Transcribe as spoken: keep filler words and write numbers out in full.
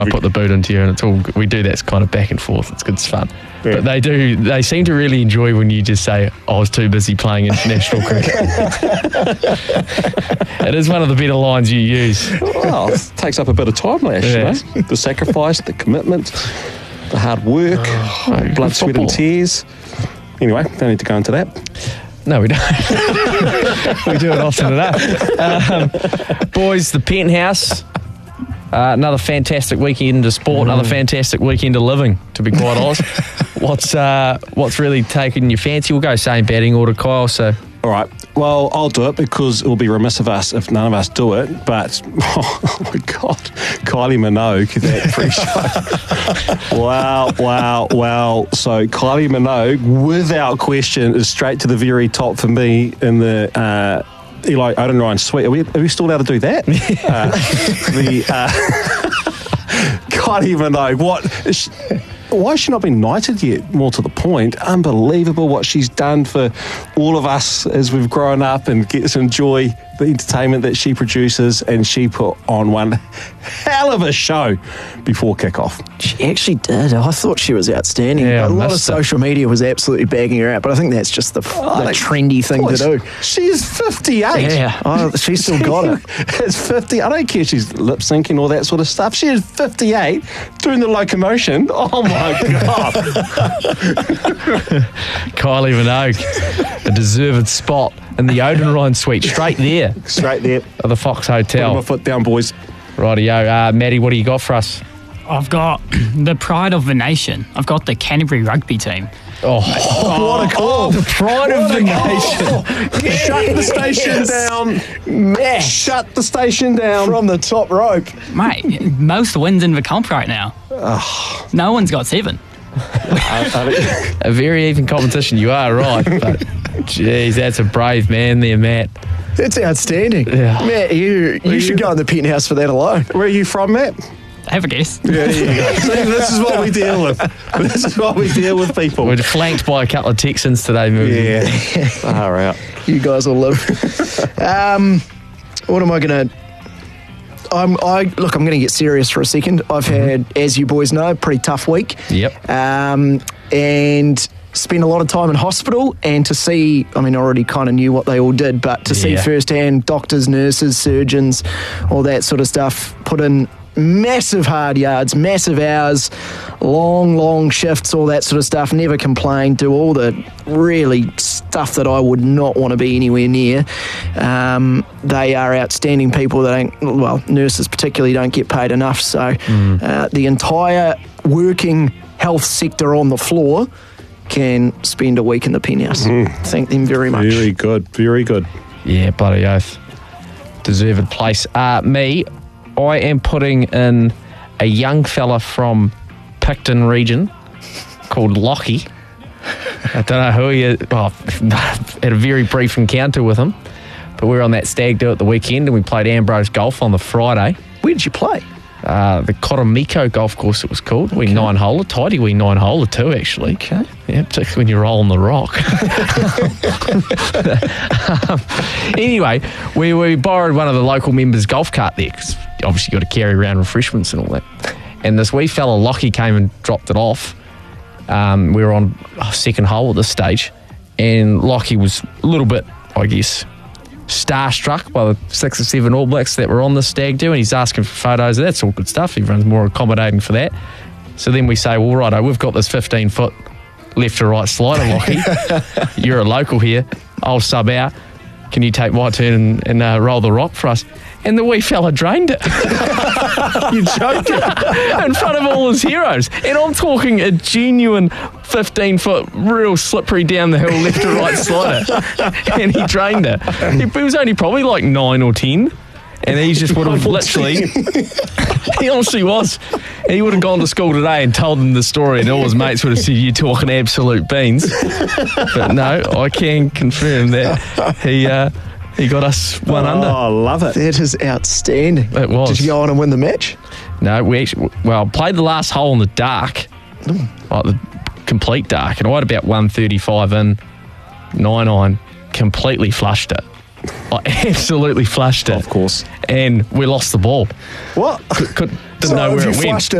I put the boot into you, and it's all good. We do that kind of back and forth. It's good, it's fun. Yeah. But they do. They seem to really enjoy when you just say, "I was too busy playing international cricket." It is one of the better lines you use. Well, it takes up a bit of time, Lash. Yeah. You know? The sacrifice, the commitment, the hard work, oh, blood, sweat, and tears. Anyway, don't need to go into that. No, we don't. We do it often enough. Um, boys, the Penthouse. Uh, another fantastic weekend of sport, mm. another fantastic weekend of living, to be quite honest. What's uh, what's really taken your fancy? We'll go same batting order, Kyle. So, all right. Well, I'll do it because it will be remiss of us if none of us do it. But oh my God, Kylie Minogue, that pre-show. wow, wow, wow. So Kylie Minogue, without question, is straight to the very top for me in the. Uh, Eli Odenryan suite. Are we, are we still allowed to do that? uh, the uh, Kylie Minogue. What? Is she, why has she not been knighted yet? More to the point, unbelievable what she's done for all of us as we've grown up and get to enjoy the entertainment that she produces, and she put on one hell of a show before kickoff. She actually did. I thought she was outstanding. Yeah, a lot of it. social media was absolutely bagging her out, but I think that's just the, oh, the like, trendy thing to do. She is fifty-eight. Yeah, oh, she's still got it. It's fifty. I don't care if she's lip syncing, all that sort of stuff. She is fifty-eight doing the locomotion. Oh my God. Kylie Minogue, a deserved spot in the Odenryan suite, straight there. Straight there. At the Fox Hotel. Put my foot down, boys. Rightio. Uh, Maddie, what do you got for us? I've got the pride of the nation. I've got the Canterbury rugby team. Oh, oh what a call. Oh, the pride what of the nation. Oh, shut the station down. Mash. Shut the station down. From the top rope. Mate, most wins in the comp right now. Oh. No one's got seven. A very even competition, you are right. But, geez, that's a brave man there, Matt. That's outstanding. Yeah. Matt, you, you should go in the Penthouse for that alone. Where are you from, Matt? Have a guess. Yeah, there you go. See, this is what we deal with. This is what we deal with, people. We're flanked by a couple of Texans today, movie. Yeah. Far out. You guys will live. um, what am I going to... I'm, I look, I'm going to get serious for a second. I've had, mm-hmm. as you boys know, a pretty tough week. Yep. Um, and spent a lot of time in hospital, and to see, I mean, I already kind of knew what they all did, but to yeah. see firsthand doctors, nurses, surgeons, all that sort of stuff, put in massive hard yards, massive hours, long, long shifts, all that sort of stuff, never complained, do all the really stuff that I would not want to be anywhere near. Um, they are outstanding people that don't, well, nurses particularly don't get paid enough, so mm. uh, the entire working health sector on the floor can spend a week in the Penthouse. Mm. Thank them very much. Very good, very good. Yeah, bloody oath. Deserved place. Uh, me, I am putting in a young fella from Picton region called Lockie. I don't know who he is. Oh, had a very brief encounter with him, but we were on that stag do at the weekend, and we played Ambrose Golf on the Friday. Where did you play? Uh, the Koromiko Golf Course, it was called. We okay. nine-holer, tidy we nine-holer too, actually. Okay. Yeah, particularly when you roll on the rock. um, anyway, we, we borrowed one of the local members' golf cart there, because you obviously got to carry around refreshments and all that. And this wee fella, Lockie, came and dropped it off. Um, we were on a second hole at this stage, and Lockie was a little bit, I guess, starstruck by the six or seven All Blacks that were on the stag do, and he's asking for photos. That's all good stuff. Everyone's more accommodating for that. So then we say, well, righto, we've got this fifteen foot left to right slider, Lockie. You're a local here. I'll sub out. Can you take my turn and, and uh, roll the rock for us? And the wee fella drained it. You're joking. In front of all his heroes. And I'm talking a genuine fifteen foot, real slippery down the hill, left to right slider. And he drained it. He was only probably like nine or ten. And he just would have literally... He honestly was. And he would have gone to school today and told them the story, and all his mates would have said, you're talking absolute beans. But no, I can confirm that he... Uh, He got us one oh, under. Oh, I love it. That is outstanding. It was. Did you go on and win the match? No, we actually, well, played the last hole in the dark, Ooh. like the complete dark, and I had about one thirty-five in, nine iron, completely flushed it. I absolutely flushed it. Of course. And we lost the ball. What? Could, didn't So know if where you it went. flushed it